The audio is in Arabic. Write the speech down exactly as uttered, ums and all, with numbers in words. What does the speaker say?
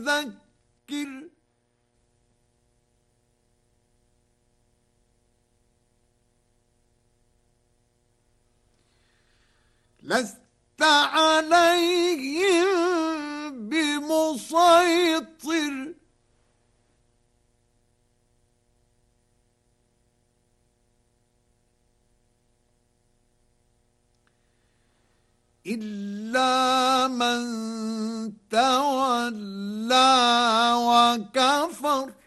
فذكر لست عليهم بمسيطر إلا من تولى وكفر